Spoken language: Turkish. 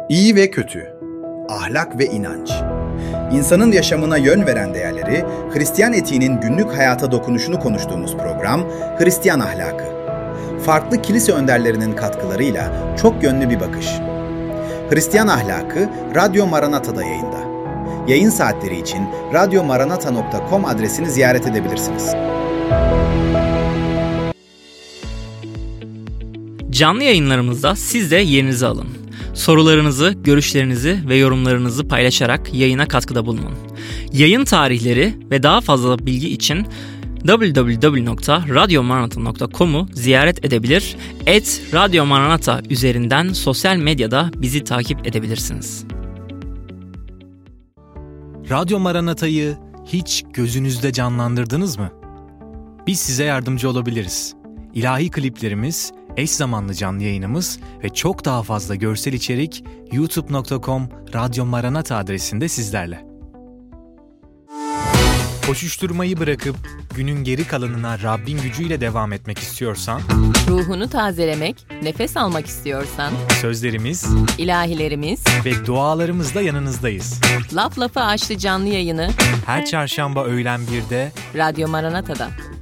İyi ve kötü, ahlak ve inanç. İnsanın yaşamına yön veren değerleri, Hristiyan etiğinin günlük hayata dokunuşunu konuştuğumuz program Hristiyan Ahlakı. Farklı kilise önderlerinin katkılarıyla çok yönlü bir bakış. Hristiyan Ahlakı, Radyo Maranata'da yayında. Yayın saatleri için radyomaranata.com adresini ziyaret edebilirsiniz. Canlı yayınlarımızda siz de yerinizi alın. Sorularınızı, görüşlerinizi ve yorumlarınızı paylaşarak yayına katkıda bulunun. Yayın tarihleri ve daha fazla bilgi için www.radyomaranata.com'u ziyaret edebilir, @radyomaranata üzerinden sosyal medyada bizi takip edebilirsiniz. Radyo Maranata'yı hiç gözünüzde canlandırdınız mı? Biz size yardımcı olabiliriz. İlahi kliplerimiz, eş zamanlı canlı yayınımız ve çok daha fazla görsel içerik youtube.com Radyo Maranata adresinde sizlerle. Koşuşturmayı bırakıp günün geri kalanına Rabbin gücüyle devam etmek istiyorsan, ruhunu tazelemek, nefes almak istiyorsan, sözlerimiz, ilahilerimiz ve dualarımızla yanınızdayız. Laf Lafı Açtı canlı yayını her çarşamba öğlen 1'de Radyo Maranata'da.